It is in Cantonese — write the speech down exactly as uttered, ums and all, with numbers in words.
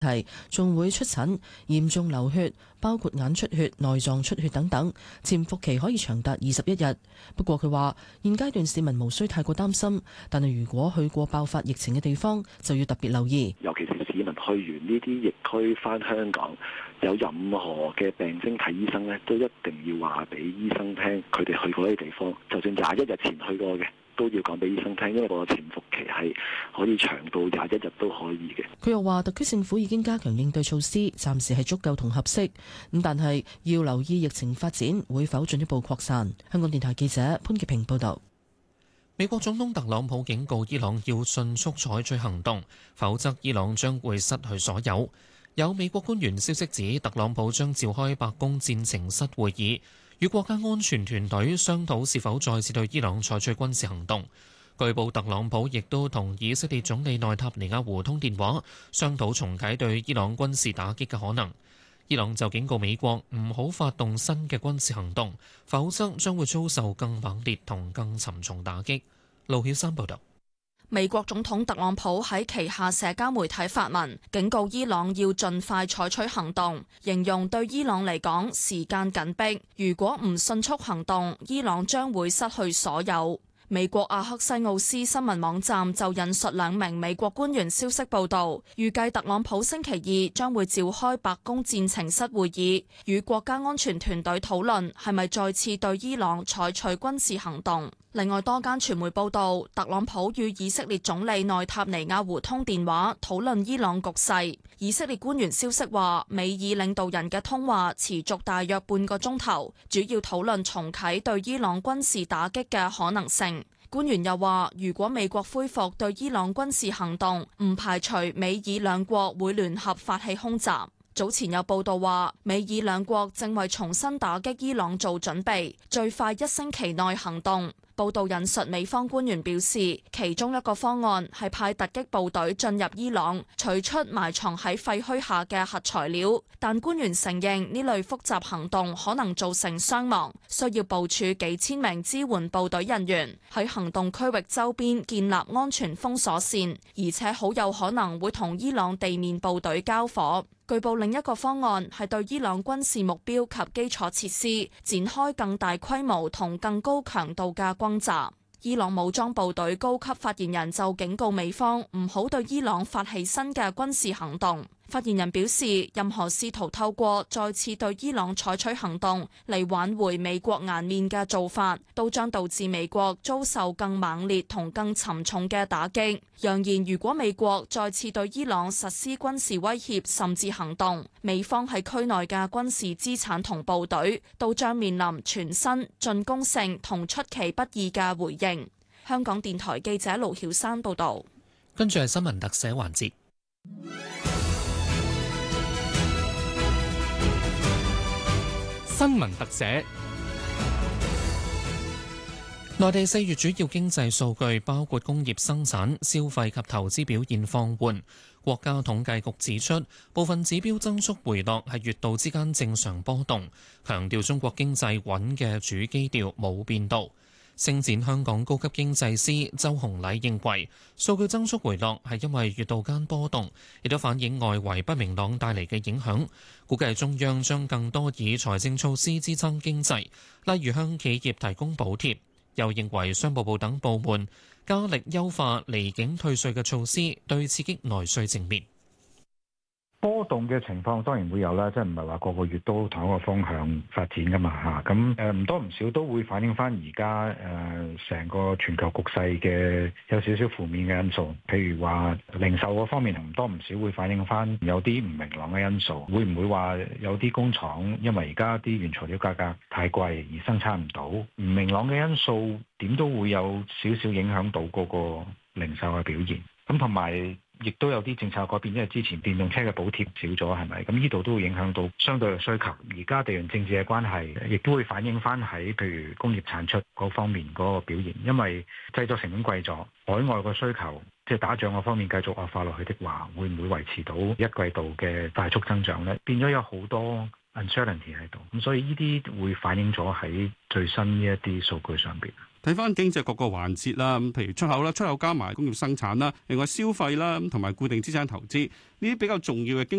係仲會出疹、嚴重流血，包括眼出血、內臟出血等等，潛伏期可以長達二十一日。不過佢話現階段市民無需太過擔心，但係如果去過爆發疫情嘅地方，就要特別留意。 尤其是市民去完呢啲疫區返香港，有任何嘅病徵睇醫生咧，都一定要話俾醫生聽，佢哋去過呢啲地方，就算廿一日前去過嘅，都要講俾醫生聽，因為個潛伏期係可以長到廿一日都可以嘅。 佢又話特區政府已經加強應對措施，暫時係足夠同合適，咁但係要留意疫情發展會否進一步擴散。香港電台記者潘潔平報導。 美國總統特朗普警告伊朗要迅速採取行動，否則伊朗將會失去所有。有美國官員消息指，特朗普將召開白宮戰情室會議，與國家安全團隊商討是否再次對伊朗採取軍事行動。據報特朗普亦都同以色列總理內塔尼亞胡通電話，商討重啟對伊朗軍事打擊嘅可能。伊朗就警告美國唔好發動新嘅軍事行動，否則將會遭受更猛烈同更沉重打擊。盧曉山報導。 美國總統特朗普喺旗下社交媒體發文，警告伊朗要盡快採取行動，形容對伊朗嚟講時間緊迫，如果唔迅速行動，伊朗將會失去所有。美國阿克西奧斯新聞網站就引述兩名美國官員消息報道，預計特朗普星期二將會召開白宮戰情室會議，與國家安全團隊討論係咪再次對伊朗採取軍事行動。另外多間傳媒報道，特朗普與以色列總理內塔尼亞胡通電話，討論伊朗局勢。以色列官員消息話，美以領導人嘅通話持續大約半個鐘頭，主要討論重啟對伊朗軍事打擊嘅可能性。官員又話，如果美國恢復對伊朗軍事行動，唔排除美以兩國會聯合發起空襲。早前有報道話，美以兩國正為重新打擊伊朗做準備，最快一星期內行動。報道引述美方官員表示，其中一個方案係派突擊部隊進入伊朗，取出埋藏喺廢墟下嘅核材料。但官員承認呢類複雜行動可能造成傷亡，需要部署幾千名支援部隊人員喺行動區域周邊建立安全封鎖線，而且好有可能會同伊朗地面部隊交火。據報另一個方案係對伊朗軍事目標及基礎設施展開更大規模同更高強度嘅轟炸。伊朗武裝部隊高級發言人就警告美方唔好對伊朗發起新嘅軍事行動。發言人表示，任何試圖透過再次對伊朗採取行動嚟挽回美國顏面嘅做法，都將導致美國遭受更猛烈同更沉重嘅打擊。揚言如果美國再次對伊朗實施軍事威脅甚至行動，美方喺區內嘅軍事資產同部隊都將面臨全新進攻性同出其不意嘅回應。香港電台記者盧曉山報導。 跟住係新聞特寫環節。新聞特寫。內地四月主要經濟數據包括工業生產、消費及投資表現放緩。國家統計局指出，部分指標增速回落係月度之間正常波動，強調中國經濟穩嘅主基調冇變到。星展香港高級經濟師周洪禮認為，數據增速回落係因為月度間波動，亦都反映外圍不明朗帶嚟嘅影響。估計中央將更多以財政措施支撐經濟，例如向企業提供補貼。又認為商務部等部門加力優化離境退稅嘅措施，對刺激內需正面。 波動嘅情況當然會有啦，即係唔係話個個月都同一個方向發展噶嘛嚇。咁誒唔多唔少都會反映翻而家誒成個全球局勢嘅有少少負面嘅因素，譬如話零售嗰方面唔多唔少會反映翻有啲唔明朗嘅因素，會唔會話有啲工廠因為而家啲原材料價格太貴而生產唔到，唔明朗嘅因素點都會有少少影響到嗰個零售嘅表現。咁同埋亦都有啲政策改變，因為之前電動車嘅補貼少咗，係咪？咁呢度都會影響到相對嘅需求。而家地緣政治嘅關係，亦都會反映翻喺譬如工業產出嗰方面嗰個表現。因為製作成本貴咗，海外嘅需求即係打仗嗰方面繼續惡化落去的話，會唔會維持到一季度嘅快速增長呢？變咗有好多 uncertainty 喺度，咁所以呢啲會反映咗喺最新呢一啲數據上邊。 睇翻經濟各個環節啦，咁譬如出口啦，出口加埋工業生產啦，另外消費啦，咁同埋固定資產投資呢啲比較重要嘅經